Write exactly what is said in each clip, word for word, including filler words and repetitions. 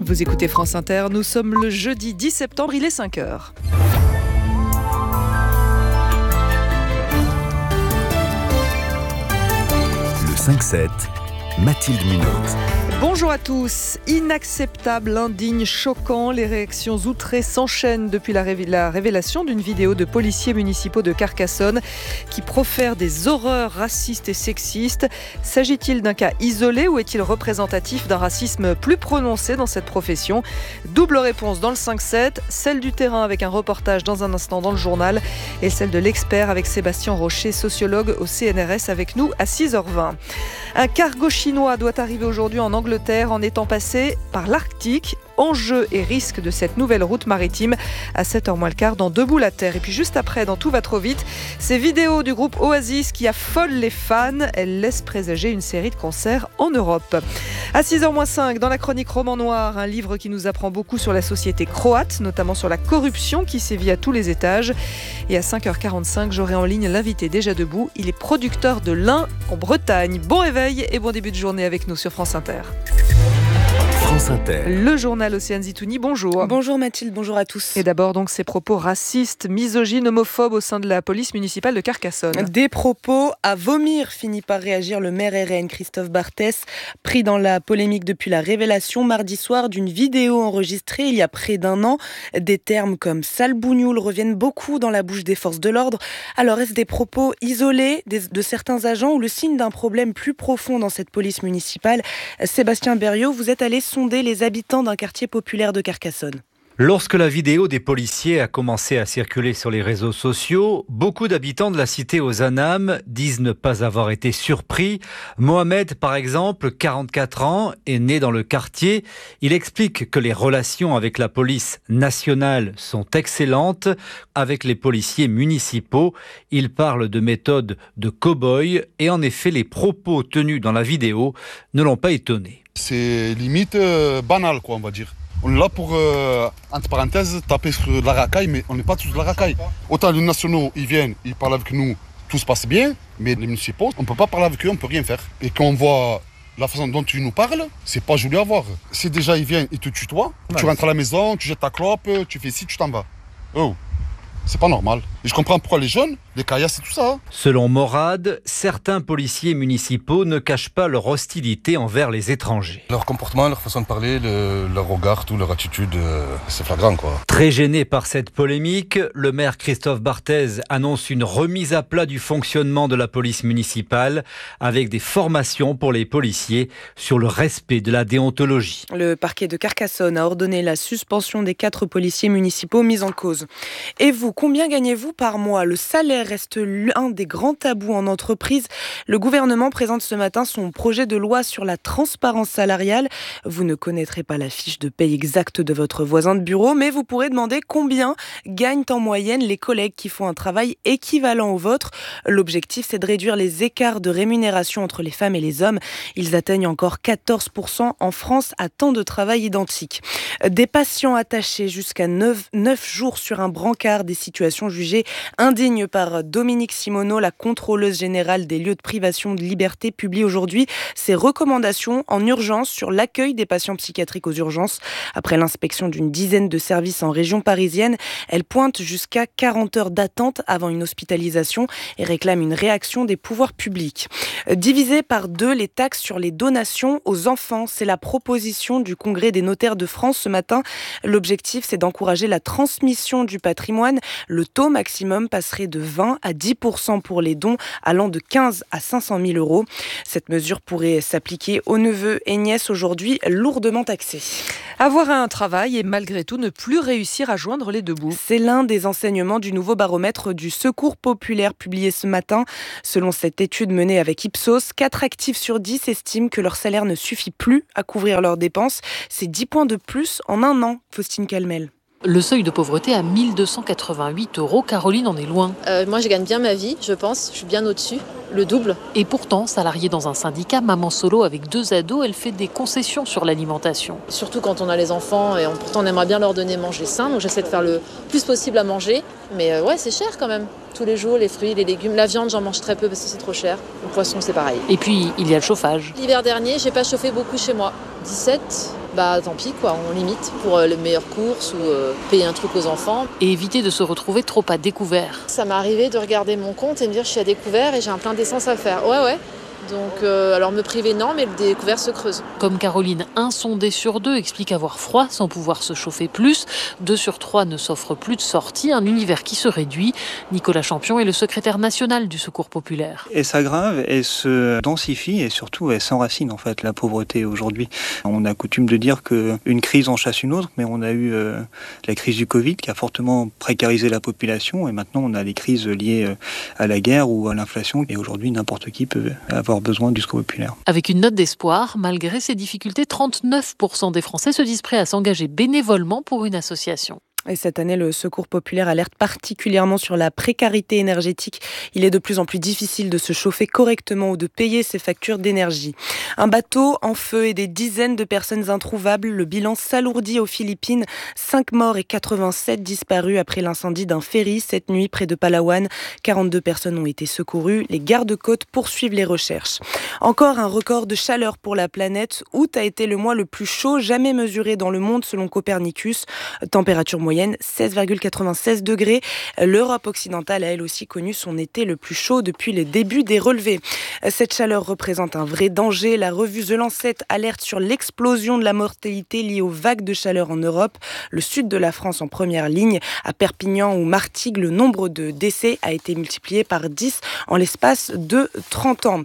Vous écoutez France Inter, nous sommes le jeudi dix septembre, il est cinq heures. Le cinq sept, Mathilde Munoz. Bonjour à tous. Inacceptable, indigne, choquant, les réactions outrées s'enchaînent depuis la, révé- la révélation d'une vidéo de policiers municipaux de Carcassonne qui profèrent des horreurs racistes et sexistes. S'agit-il d'un cas isolé ou est-il représentatif d'un racisme plus prononcé dans cette profession ? Double réponse dans le cinq sept, celle du terrain avec un reportage dans un instant dans le journal et celle de l'expert avec Sébastien Rocher, sociologue au C N R S avec nous à six heures vingt. Un cargo chinois doit arriver aujourd'hui en Angleterre en étant passé par l'Arctique. Enjeux et risques de cette nouvelle route maritime à sept heures moins le quart dans Debout la Terre. Et puis juste après, dans Tout va trop vite, ces vidéos du groupe Oasis qui affolent les fans. Elles laissent présager une série de concerts en Europe. À six heures moins cinq, dans la chronique Roman Noir, un livre qui nous apprend beaucoup sur la société croate, notamment sur la corruption qui sévit à tous les étages. Et à cinq heures quarante-cinq, j'aurai en ligne l'invité déjà debout. Il est producteur de lin en Bretagne. Bon réveil et bon début de journée avec nous sur France Inter. France Inter. Le journal Océane Zitouni, bonjour. Bonjour Mathilde, bonjour à tous. Et d'abord donc ces propos racistes, misogynes, homophobes au sein de la police municipale de Carcassonne. Des propos à vomir, finit par réagir le maire R N Christophe Barthès, pris dans la polémique depuis la révélation mardi soir d'une vidéo enregistrée il y a près d'un an. Des termes comme sale bougnoule reviennent beaucoup dans la bouche des forces de l'ordre. Alors est-ce des propos isolés de certains agents ou le signe d'un problème plus profond dans cette police municipale ? Sébastien Berriot, vous êtes allé sonder les habitants d'un quartier populaire de Carcassonne. Lorsque la vidéo des policiers a commencé à circuler sur les réseaux sociaux, beaucoup d'habitants de la cité aux Anames disent ne pas avoir été surpris. Mohamed, par exemple, quarante-quatre ans, est né dans le quartier. Il explique que les relations avec la police nationale sont excellentes. Avec les policiers municipaux, il parle de méthode de cow-boy et en effet, les propos tenus dans la vidéo ne l'ont pas étonné. C'est limite euh, banal, quoi, on va dire. On est là pour, euh, entre parenthèses, taper sur la racaille, mais on n'est pas tous de la racaille. Autant les nationaux, ils viennent, ils parlent avec nous, tout se passe bien, mais les municipaux, on ne peut pas parler avec eux, on ne peut rien faire. Et quand on voit la façon dont tu nous parles, c'est pas joli à voir. Si déjà ils viennent, ils te tutoient, ouais, tu rentres à la maison, tu jettes ta clope, tu fais ci, tu t'en vas. Oh, c'est pas normal. Et je comprends pourquoi les jeunes, les caillasses et tout ça. Hein. Selon Morad, certains policiers municipaux ne cachent pas leur hostilité envers les étrangers. Leur comportement, leur façon de parler, le, leur regard, tout, leur attitude, euh, c'est flagrant, quoi. Très gêné par cette polémique, le maire Christophe Barthès annonce une remise à plat du fonctionnement de la police municipale avec des formations pour les policiers sur le respect de la déontologie. Le parquet de Carcassonne a ordonné la suspension des quatre policiers municipaux mis en cause. Et vous, combien gagnez-vous par mois ? Le salaire reste l'un des grands tabous en entreprise. Le gouvernement présente ce matin son projet de loi sur la transparence salariale. Vous ne connaîtrez pas la fiche de paye exacte de votre voisin de bureau, mais vous pourrez demander combien gagnent en moyenne les collègues qui font un travail équivalent au vôtre. L'objectif, c'est de réduire les écarts de rémunération entre les femmes et les hommes. Ils atteignent encore quatorze pour cent en France à temps de travail identique. Des patients attachés jusqu'à neuf jours sur un brancard, des situations jugées indignes par Dominique Simoneau, la contrôleuse générale des lieux de privation de liberté, publie aujourd'hui ses recommandations en urgence sur l'accueil des patients psychiatriques aux urgences. Après l'inspection d'une dizaine de services en région parisienne, elle pointe jusqu'à quarante heures d'attente avant une hospitalisation et réclame une réaction des pouvoirs publics. Diviser par deux les taxes sur les donations aux enfants, c'est la proposition du Congrès des notaires de France ce matin. L'objectif, c'est d'encourager la transmission du patrimoine. Le taux maximum passerait de vingt à dix pour cent pour les dons allant de quinze à cinq cent mille euros. Cette mesure pourrait s'appliquer aux neveux et nièces aujourd'hui lourdement taxés. Avoir un travail et malgré tout ne plus réussir à joindre les deux bouts. C'est l'un des enseignements du nouveau baromètre du Secours populaire publié ce matin. Selon cette étude menée avec Ipsos, quatre actifs sur dix estiment que leur salaire ne suffit plus à couvrir leurs dépenses. C'est dix points de plus en un an, Faustine Calmel. Le seuil de pauvreté à mille deux cent quatre-vingt-huit euros, Caroline en est loin. Euh, moi, je gagne bien ma vie, je pense. Je suis bien au-dessus, le double. Et pourtant, salariée dans un syndicat, maman solo avec deux ados, elle fait des concessions sur l'alimentation. Surtout quand on a les enfants et on, pourtant on aimerait bien leur donner manger sain. Donc j'essaie de faire le plus possible à manger. Mais euh, ouais, c'est cher quand même. Tous les jours, les fruits, les légumes. La viande, j'en mange très peu parce que c'est trop cher. Le poisson, c'est pareil. Et puis, il y a le chauffage. L'hiver dernier, j'ai pas chauffé beaucoup chez moi. dix-sept bah tant pis quoi, on limite pour les meilleures courses ou euh, payer un truc aux enfants. Et éviter de se retrouver trop à découvert. Ça m'est arrivé de regarder mon compte et me dire je suis à découvert et j'ai un plein d'essence à faire. Ouais ouais. Donc, euh, alors me priver non, mais le découvert se creuse. Comme Caroline, un sondé sur deux explique avoir froid sans pouvoir se chauffer plus. Deux sur trois ne s'offrent plus de sortie, un univers qui se réduit. Nicolas Champion est le secrétaire national du Secours populaire. Elle s'aggrave, elle se densifie et surtout elle s'enracine en fait, la pauvreté aujourd'hui. On a coutume de dire qu'une crise en chasse une autre, mais on a eu euh, la crise du Covid qui a fortement précarisé la population et maintenant on a des crises liées à la guerre ou à l'inflation et aujourd'hui n'importe qui peut avoir besoin du Secours populaire. Avec une note d'espoir, malgré ces difficultés, trente-neuf pour cent des Français se disent prêts à s'engager bénévolement pour une association. Et cette année, le Secours populaire alerte particulièrement sur la précarité énergétique. Il est de plus en plus difficile de se chauffer correctement ou de payer ses factures d'énergie. Un bateau en feu et des dizaines de personnes introuvables. Le bilan s'alourdit aux Philippines. cinq morts et quatre-vingt-sept disparus après l'incendie d'un ferry cette nuit près de Palawan. quarante-deux personnes ont été secourues. Les gardes-côtes poursuivent les recherches. Encore un record de chaleur pour la planète. Août a été le mois le plus chaud jamais mesuré dans le monde selon Copernicus. Température moyenne seize virgule quatre-vingt-seize degrés. L'Europe occidentale a elle aussi connu son été le plus chaud depuis les débuts des relevés. Cette chaleur représente un vrai danger. La revue The Lancet alerte sur l'explosion de la mortalité liée aux vagues de chaleur en Europe. Le sud de la France en première ligne. À Perpignan ou Martigues, le nombre de décès a été multiplié par dix en l'espace de trente ans.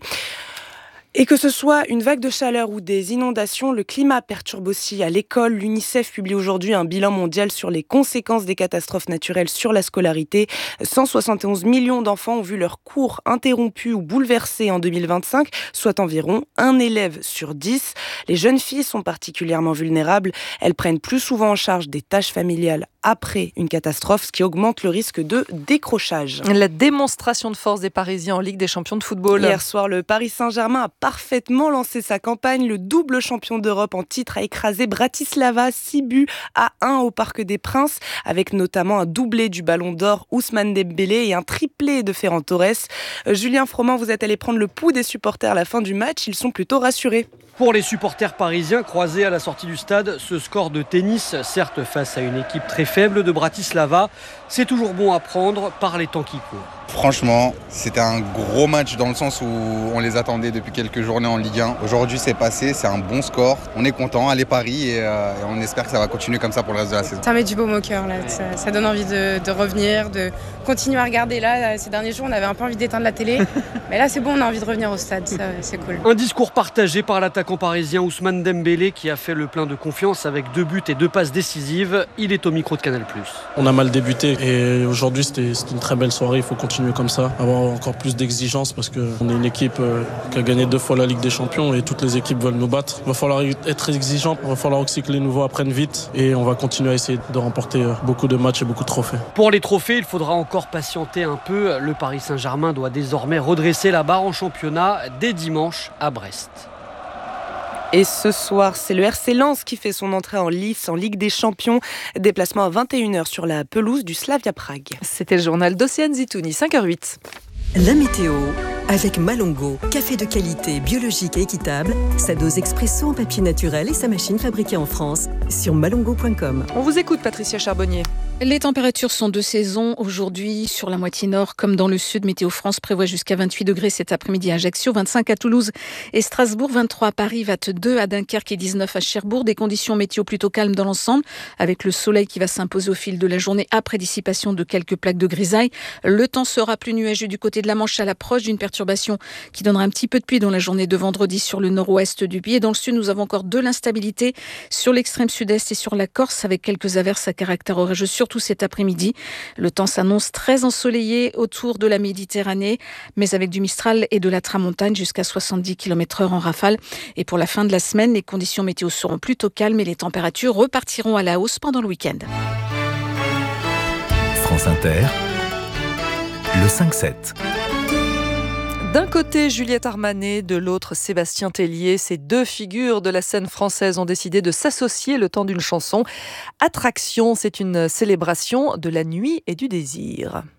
Et que ce soit une vague de chaleur ou des inondations, le climat perturbe aussi à l'école. L'UNICEF publie aujourd'hui un bilan mondial sur les conséquences des catastrophes naturelles sur la scolarité. cent soixante et onze millions d'enfants ont vu leurs cours interrompus ou bouleversés en deux mille vingt-cinq, soit environ un élève sur dix. Les jeunes filles sont particulièrement vulnérables. Elles prennent plus souvent en charge des tâches familiales après une catastrophe, ce qui augmente le risque de décrochage. La démonstration de force des Parisiens en Ligue des champions de football. Hier soir, le Paris Saint-Germain a parfaitement lancé sa campagne. Le double champion d'Europe en titre a écrasé Bratislava six buts à un au Parc des Princes, avec notamment un doublé du Ballon d'Or Ousmane Dembélé et un triplé de Ferran Torres. Euh, Julien Froment, vous êtes allé prendre le pouls des supporters à la fin du match. Ils sont plutôt rassurés. Pour les supporters parisiens croisés à la sortie du stade, ce score de tennis, certes face à une équipe très faible de Bratislava, c'est toujours bon à prendre par les temps qui courent. Franchement, c'était un gros match dans le sens où on les attendait depuis quelques journées en Ligue un. Aujourd'hui, c'est passé, c'est un bon score. On est content, allez Paris et, euh, et on espère que ça va continuer comme ça pour le reste de la saison. Ça met du baume au cœur, là. Ça, ça donne envie de, de revenir, de continuer à regarder. Là, ces derniers jours, on avait un peu envie d'éteindre la télé. Mais là, c'est bon, on a envie de revenir au stade, ça, c'est cool. Un discours partagé par l'attaquant parisien Ousmane Dembélé qui a fait le plein de confiance avec deux buts et deux passes décisives. Il est au micro de Canal plus. On a mal débuté et aujourd'hui, c'était, c'était une très belle soirée. Il faut continuer comme ça, avoir encore plus d'exigence parce qu'on est une équipe qui a gagné deux fois la Ligue des Champions et toutes les équipes veulent nous battre. Il va falloir être exigeant, il va falloir aussi que les nouveaux apprennent vite et on va continuer à essayer de remporter beaucoup de matchs et beaucoup de trophées. Pour les trophées, il faudra encore patienter un peu. Le Paris Saint-Germain doit désormais redresser la barre en championnat dès dimanche à Brest. Et ce soir, c'est le R C Lens qui fait son entrée en lice en Ligue des Champions. Déplacement à vingt et une heures sur la pelouse du Slavia Prague. C'était le journal d'Océane Zitouni, cinq heures huit. La météo avec Malongo, café de qualité, biologique et équitable, sa dose expresso en papier naturel et sa machine fabriquée en France sur malongo point com. On vous écoute, Patricia Charbonnier. Les températures sont de saison aujourd'hui sur la moitié nord comme dans le sud. Météo France prévoit jusqu'à vingt-huit degrés cet après-midi à Ajaccio, vingt-cinq à Toulouse et Strasbourg, vingt-trois à Paris, vingt-deux à Dunkerque et dix-neuf à Cherbourg. Des conditions météo plutôt calmes dans l'ensemble avec le soleil qui va s'imposer au fil de la journée après dissipation de quelques plaques de grisaille. Le temps sera plus nuageux du côté de la Manche à l'approche d'une perturbation qui donnera un petit peu de pluie dans la journée de vendredi sur le nord-ouest du pays. Et dans le sud, nous avons encore de l'instabilité sur l'extrême sud-est et sur la Corse avec quelques averses à caractère orageux sur tout cet après-midi. Le temps s'annonce très ensoleillé autour de la Méditerranée, mais avec du Mistral et de la Tramontane jusqu'à soixante-dix kilomètres heure en rafale. Et pour la fin de la semaine, les conditions météo seront plutôt calmes et les températures repartiront à la hausse pendant le week-end. France Inter, le cinq sept. D'un côté, Juliette Armanet, de l'autre, Sébastien Tellier. Ces deux figures de la scène française ont décidé de s'associer le temps d'une chanson. Attraction, c'est une célébration de la nuit et du désir.